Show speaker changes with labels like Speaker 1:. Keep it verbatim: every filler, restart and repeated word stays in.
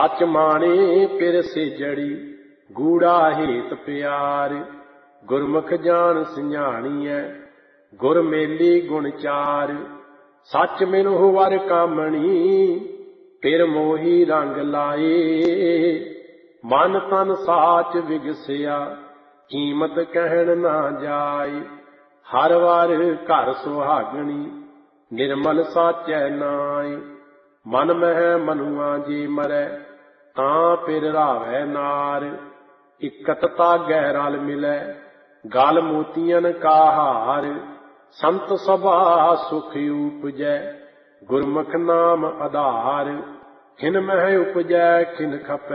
Speaker 1: ਸੱਚ ਮਾਣੇ ਪਿਰ ਸਿਜੜੀ ਗੂੜਾ ਹੇਤ ਪਿਆਰ। ਗੁਰਮੁਖ ਜਾਣ ਸਿਆਣੀਐ ਗੁਰ ਮੇਲੀ ਗੁਣ ਚਾਰ। ਸੱਚ ਮਿਨਹੁ ਵਰ ਕਾਮਣੀ ਪਿਰ ਮੋਹੀ ਰੰਗ ਲਾਏ। ਮਨ ਤਨ ਸਾਚ ਵਿਗਸਿਆ ਕੀਮਤ ਕਹਿਣ ਨਾ ਜਾਏ। ਹਰ ਵਾਰ ਘਰ ਸੁਹਾਗਣੀ ਨਿਰਮਲ ਸਾਚੈ ਨਾਏ। ਮਨ ਮਹਿ ਮਨੁਆ ਜੇ ਮਰੈ ਤਾਂ ਪਿਰ ਰਾਵੈ ਨਾਰ। ਇਕਤ ਤਾਗੈ ਰਲ ਮਿਲੈ ਗਲ ਮੋਤੀਅਨ ਕਾ ਹਾਰ। ਸੰਤ ਸਭਾ ਸੁਖ ਊਪਜੈ ਗੁਰਮੁਖ ਨਾਮ ਆਧਾਰ। ਖਿਨ ਮਹਿ ਉਪਜੈ ਖਿਨ ਖਪੈ